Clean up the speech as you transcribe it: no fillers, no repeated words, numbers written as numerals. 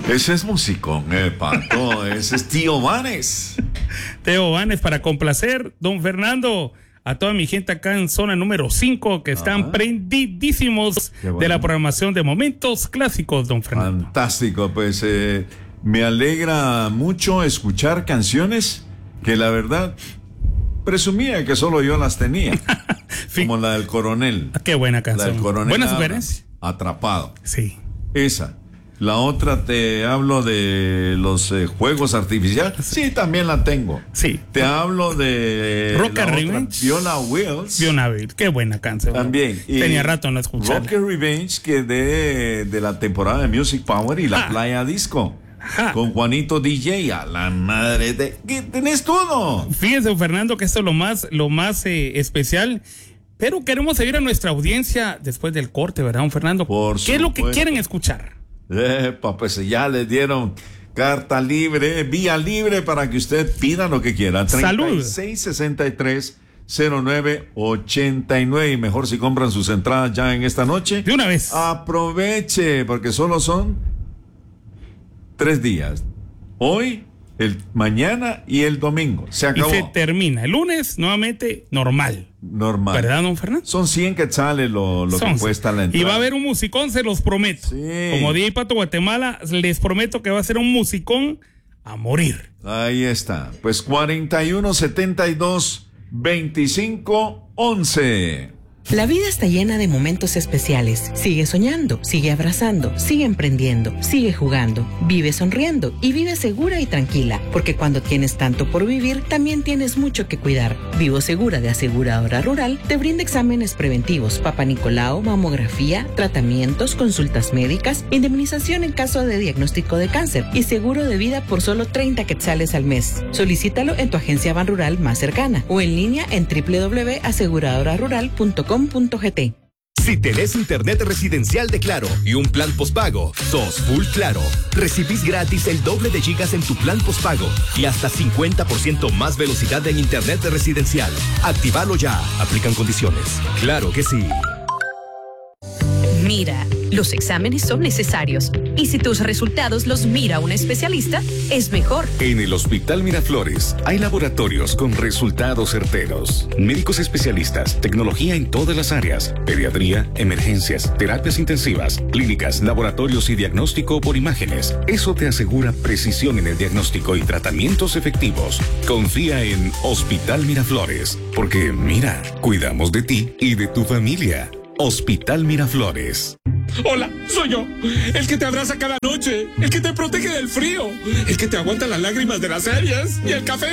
Ese es musicón, pato. Ese es Tío Vanes. Teo Vanes, para complacer, don Fernando, a toda mi gente acá en zona número 5 que están prendidísimos de la programación de Momentos Clásicos, don Fernando. Fantástico, pues me alegra mucho escuchar canciones que la verdad presumía que solo yo las tenía. Como la del Coronel. Qué buena canción. La del Coronel. Buena sugerencia. Atrapado. Sí. Esa. La otra te hablo de los juegos artificiales. Sí, también la tengo. Sí. Te hablo de Rocket Revenge. Fiona Wills. Fiona Wills. Qué buena canción. También. Tenía rato no escucharla. Rocket Revenge, que de la temporada de Music Power y la Playa Disco. Con Juanito DJ, a la madre de... ¿Qué tenés todo? Fíjense, Fernando, que esto es lo más especial. Pero queremos seguir a nuestra audiencia después del corte, ¿verdad, don Fernando? Por ¿Qué es lo que quieren escuchar? Pues ya les dieron carta libre, vía libre para que usted pida lo que quiera. Salud. 3663-0989. Y mejor si compran sus entradas ya en esta noche. De una vez. Aproveche, porque solo son 3 días. Hoy, mañana y el domingo. Se acabó. Y se termina. El lunes, nuevamente, normal. ¿Verdad, don Fernando? Son 100 quetzales lo que cuesta la entrada. Y va a haber un musicón, se los prometo. Sí. Como DJ Pato Guatemala, les prometo que va a ser un musicón a morir. Ahí está. Pues 4172-2511. La vida está llena de momentos especiales. Sigue soñando, sigue abrazando, sigue emprendiendo, sigue jugando, vive sonriendo y vive segura y tranquila, porque cuando tienes tanto por vivir, también tienes mucho que cuidar. Vivo Segura de Aseguradora Rural te brinda exámenes preventivos, Papa Nicolau, mamografía, tratamientos, consultas médicas, indemnización en caso de diagnóstico de cáncer y seguro de vida por solo 30 quetzales al mes. Solicítalo en tu agencia Banrural más cercana o en línea en www.aseguradorarural.com.gt. Si tenés internet residencial de Claro y un plan postpago, sos full Claro. Recibís gratis el doble de gigas en tu plan postpago y hasta 50% más velocidad en internet residencial. Actívalo ya. Aplican condiciones. Claro que sí. Mira, los exámenes son necesarios y si tus resultados los mira un especialista, es mejor. En el Hospital Miraflores hay laboratorios con resultados certeros, médicos especialistas, tecnología en todas las áreas, pediatría, emergencias, terapias intensivas, clínicas, laboratorios y diagnóstico por imágenes. Eso te asegura precisión en el diagnóstico y tratamientos efectivos. Confía en Hospital Miraflores, porque mira, cuidamos de ti y de tu familia. Hospital Miraflores. Hola, soy yo, el que te abraza cada noche, el que te protege del frío, el que te aguanta las lágrimas de las series y el café.